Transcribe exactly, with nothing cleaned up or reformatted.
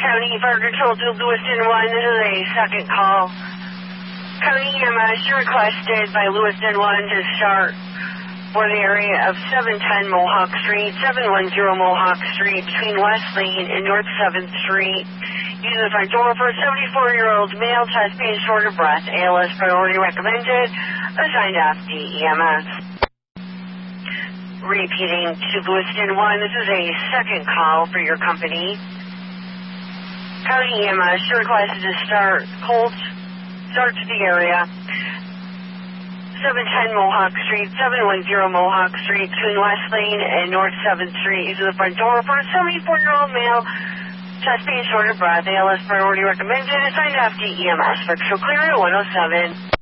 County Fire Control to Lewiston one. This is a second call. County E M S, you requested by Lewiston one to start for the area of seven ten Mohawk Street, seven one zero Mohawk Street, between West Lane and North seventh Street. Using the front door for a seventy-four-year-old male, chest pain, short of breath, A L S priority recommended, assigned F D E M S. Repeating to Lewiston one, this is a second call for your company. County E M S, you requested to start Colt, start to the area. seven ten Mohawk Street, seven one zero Mohawk Street, between West Lane and North seventh Street. Using the front door for a seventy-four-year-old male, chest pain, short of breath, A L S priority recommended, assigned F D E M S. For clear at one oh seven.